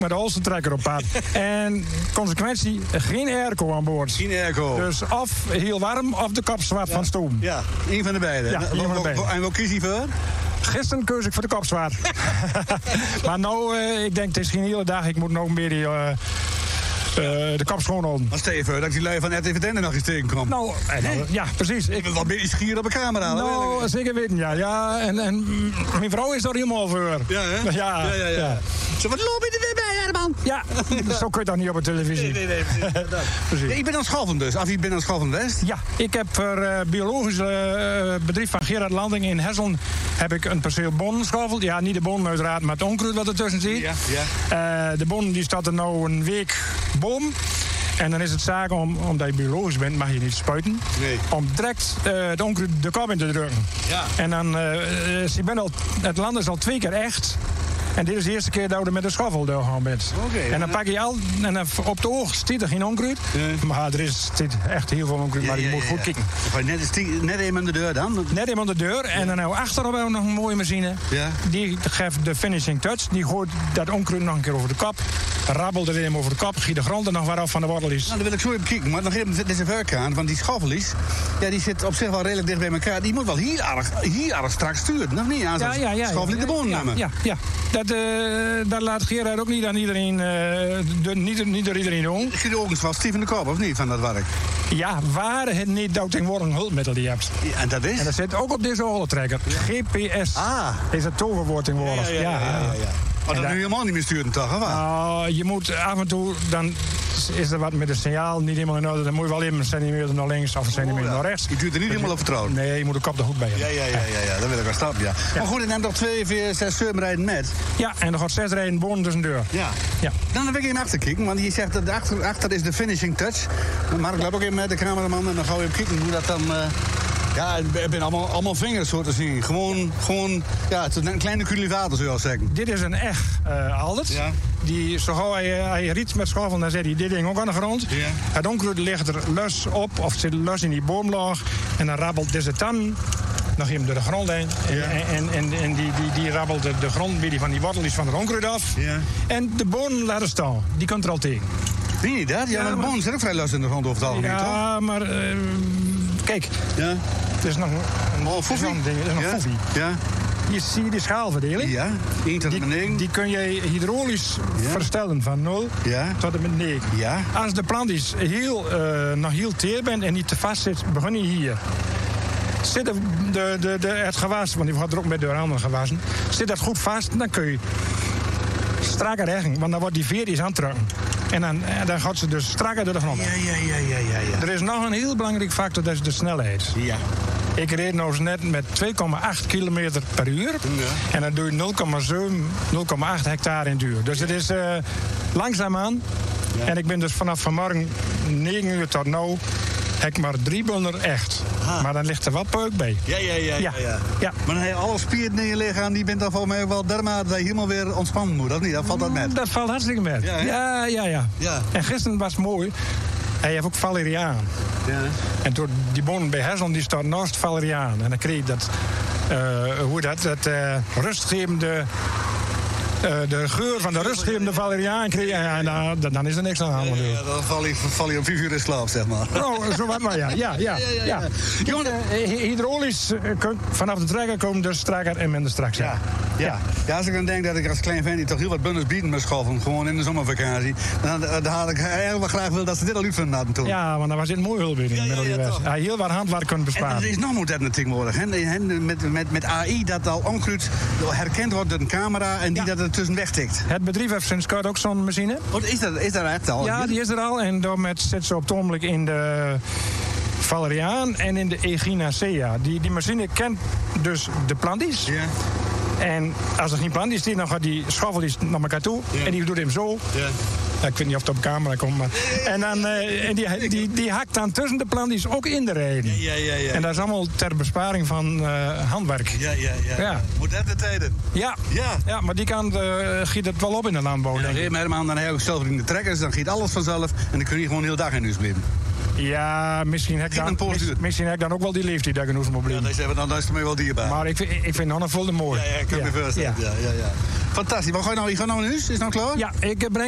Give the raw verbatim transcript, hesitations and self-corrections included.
met de holstentrekker op pad. En consequentie, geen airco aan boord. Geen airco. Dus of heel warm, of de kop zwart ja. van stoom. Ja, één van de beiden. Ja, één van de beiden. En wat kies je voor? Gisteren koos ik voor de kop zwart. Maar nou, uh, ik denk, het is geen hele dag. Ik moet nog meer die... Uh, Uh, de kap schoon houden. Maar stel je voor dat die lui van R T V Den er nog eens tegenkomt. Nou, en, uh, ja, precies. Ik ben wel een beetje schier op de camera. Nou, zeker weten, ja. ja en, en mijn vrouw is er helemaal voor. Ja, hè? Ja, ja, ja. ja. ja. Zo, wat loop je er weer bij, Herman? Ja, zo kun je toch niet op de televisie. Nee, nee, nee. Precies. precies. Ja, ik ben aan Schalven dus. Af, je bent aan Schalven West? Ja, ik heb voor uh, biologisch uh, bedrijf van Gerard Landing in Hesselen heb ik een perceel bonen schaveld. Ja, niet de bonen uiteraard, maar het onkruid wat ertussen zit. Ja, ja. Uh, de bonen die staat er nou een week boom. En dan is het zaak, om, omdat je biologisch bent, mag je niet spuiten. Nee. Om direct uh, het onkruid de kop in te drukken. Ja. En dan, uh, je bent al, het land is al twee keer echt. En dit is de eerste keer dat we er met de schoffel doorgaan bent. Okay, en dan pak je al, en dan op de oog stiet er geen onkruid. Ja. Maar er is stiet echt heel veel onkruid, ja, maar je ja, moet ja, goed ja. kijken. Net, net even aan de deur dan? Net even aan de deur. En dan nou achterop hebben we nog een mooie machine. Ja. Die geeft de finishing touch. Die gooit dat onkruid nog een keer over de kop. Rabbelt er even over de kop. Giet de grond er nog wat af van de wortel is. Nou, dan wil ik zo even kijken. Maar nog even deze vuurkraan, want die schoffelies, ja, die zit op zich wel redelijk dicht bij elkaar. Die moet wel hier erg, hier erg strak sturen. Nog niet aan zo'n ja, ja, ja, schoffel in de bonen nemen. Ja, ja. Dat, uh, dat laat Gerard ook niet aan iedereen, uh, de, niet, niet door iedereen doen. Ik zie de ogen van Steven de Kop, of niet, van dat werk? Ja, waar het niet dat tegenwoordig een hulpmiddel die hebt. Ja, en dat is? En dat zit ook op deze holletrekker. Ja. G P S ah. is het toverwoord tegenwoordig. Ja, ja, ja. ja, ja, ja, ja. Oh, dat nu helemaal niet meer sturen, toch? Of wat? Uh, je moet af en toe, dan is er wat met het signaal niet helemaal in orde. Dan moet je wel even een centimeter naar links of een centimeter oh, ja. naar rechts. Je duurt er niet dus helemaal op vertrouwen? Nee, je moet de kop er goed bij hebben. Ja, ja, ja, ja, ja. Dat wil ik wel stappen, ja. ja. Maar goed, ik neem nog twee, vier, zes, zeven rijden met. Ja, en er gaat zes rijden boven tussen de deur. Ja. ja. Dan wil ik even achter kijken, want je zegt dat achter, achter is de finishing touch. Maar ik loop ook even met de cameraman en dan gaan we even kijken hoe dat dan... Uh, Ja, ik ben allemaal, allemaal vingers zo te zien. Gewoon, gewoon, ja, het is een kleine cultivator, zou je al zeggen. Dit is een echt uh, Aldert. Ja. Die, zo gauw hij, hij riet met schoffel, dan zet hij dit ding ook aan de grond. Ja. Het onkruid ligt er los op, of zit los in die boomlaag. En dan rabbelt deze tan nog even door de grond heen. Ja. En, en, en, en die, die, die rabbelt de, de grond bij die van die worteltjes van het onkruid af. Ja. En de bonen laten staan. Die komt er al tegen. Weet je dat? Ja, ja, maar de bonen zijn ook vrij los in de grond over het algemeen, ja, toch? Ja, maar... Uh, kijk. Ja. Het is nog een, oh, foefie. Een ding, het is nog ja. foefie. Ja. Je ziet die schaalverdeling. Ja, één tot en met negen. Die kun je hydraulisch ja. verstellen van nul ja. tot en met negen. Ja. Als de plant is heel, uh, nog heel teer bent en niet te vast zit, begin je hier. Zit de, de, de, de, het gewas, want die gaat er ook met de andere gewassen, zit dat goed vast, dan kun je strakker leggen, want dan wordt die veer is aantrekken. En dan, dan gaat ze dus strakker door de grond. Ja, ja, ja, ja, ja, ja. Er is nog een heel belangrijk factor, dat is de snelheid. Ja. Ik reed nou eens net met twee komma acht kilometer per uur. Ja. En dan doe je nul komma zeven, nul komma acht hectare in duur. Dus het is uh, langzaamaan. Ja. En ik ben dus vanaf vanmorgen negen uur tot nu... heb ik maar drie bunder echt. Ah. Maar dan ligt er wat peuk bij. Ja, ja, ja. ja, ja. ja. Maar dan heb je alle spieren in je lichaam... die bent dan volgens mij wel dermate dat je helemaal weer ontspannen moet. Dat niet? Dat valt dat met? Dat valt hartstikke met. Ja, ja, ja, ja. ja. En gisteren was het mooi. Hij heeft ook valeriaan. Ja. En door die bonen bij Hesselen, die staat naast valeriaan. En dan kreeg je dat... Uh, hoe dat? Dat uh, rustgevende... Uh, de geur van de rustgevende valeriaan kreeg je, en dan, dan is er niks aan de hand. Ja, ja, dan val je, val je om vijf uur in slaap, zeg maar. Oh, zo wat maar, ja. ja, ja, ja, ja. ja. Jongen, uh, hydraulisch, uh, vanaf de trekker komen dus strakker en minder strak zijn. Ja, ja. ja, als ik dan denk dat ik als klein ventje toch heel wat bundels bieden met schoffen, gewoon in de zomervakantie, dan, dan had ik heel wel graag wil dat ze dit al uitvinden hadden toen. Ja, want dan was dit een mooie hulp in. Ja, ja, ja, ja, ja, heel wat handwerk kunnen besparen. En er is nog moderne tegenwoordig, hè? Met, met, met A I, dat al onkruid herkend wordt door een camera en die ja. dat er tussen wegtikt. Het bedrijf heeft sinds kort ook zo'n machine. Oh, is dat, is dat echt al? Ja, die is er al. En daarmee zit ze op het ogenblik in de valeriaan en in de echinacea. Die, die machine kent dus de planties. Ja. En als er geen planties is, dan gaat die schoffel naar elkaar toe. Ja. En die doet hem zo. Ja. Ja, ik weet niet of het op camera komt, maar... En, dan, uh, en die, die, die hakt dan tussen de plandies ook in de reden. Ja, ja, ja. En dat is allemaal ter besparing van uh, handwerk. Ja, ja, ja. Ja. Moderne tijden. Ja. Ja. Ja, maar die kant uh, giet het wel op in de landbouw, Ja, denk ik. Herman, dan heb je ook zelf in de trekkers, dan giet alles vanzelf. En dan kun je gewoon heel dag in huis blijven. Ja, misschien heb, ik dan, mis, misschien heb ik dan ook wel die leeftijd dat ik een moet blijven. Ja, deze hebben dan is het mij wel dierbaar. Maar ik, ik vind Anne voelde mooi. Ja, ja, ik kan ja. me voorstellen. Ja. Ja, ja, ja. Fantastisch. Wat ga je nou, je gaat nou naar huis? Is het nou klaar? Ja, ik breng